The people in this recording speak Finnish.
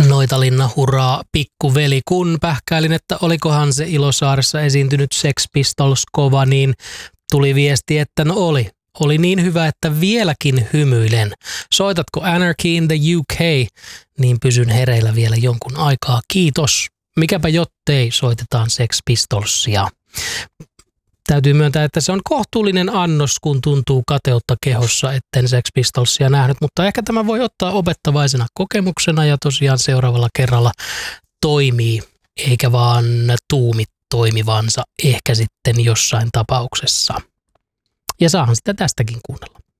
Noitalinna hurraa pikkuveli, kun pähkäilin, että olikohan se Ilosaaressa esiintynyt Sex Pistols kova, niin tuli viesti, että no oli. Oli niin hyvä, että vieläkin hymyilen. Soitatko Anarchy in the UK, niin pysyn hereillä vielä jonkun aikaa. Kiitos. Mikäpä jottei, soitetaan Sex Pistolsia. Täytyy myöntää, että se on kohtuullinen annos, kun tuntuu kateutta kehossa, etten Sex Pistolsia nähnyt, mutta ehkä tämä voi ottaa opettavaisena kokemuksena ja tosiaan seuraavalla kerralla toimii, eikä vaan tuumi toimivansa ehkä sitten jossain tapauksessa. Ja saahan sitä tästäkin kuunnella.